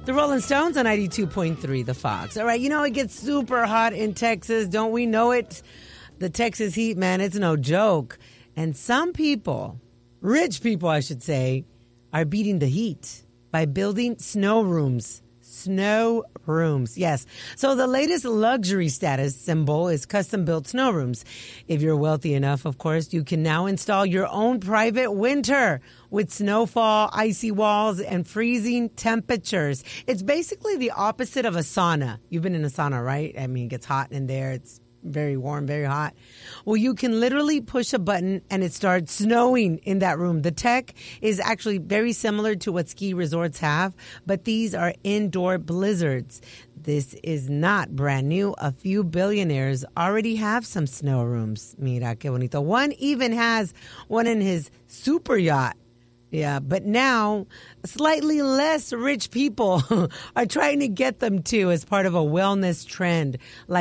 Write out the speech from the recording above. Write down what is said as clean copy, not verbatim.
The Rolling Stones on 92.3 The Fox. All right, you know it gets super hot in Texas. Don't we know it? The Texas heat, man, it's no joke. And some people, rich people I should say, are beating the heat by building snow rooms. Snow rooms, yes. So the latest luxury status symbol is custom-built snow rooms. If you're wealthy enough, of course, you can now install your own private winter with snowfall, icy walls, and freezing temperatures. It's basically the opposite of a sauna. You've been in a sauna, right? I mean, it gets hot in there. It's very warm, very hot. Well, you can literally push a button and it starts snowing in that room. The tech is actually very similar to what ski resorts have, but these are indoor blizzards. This is not brand new. A few billionaires already have some snow rooms. Mira que bonito. One even has one in his super yacht. Yeah, but now slightly less rich people are trying to get them too as part of a wellness trend. Like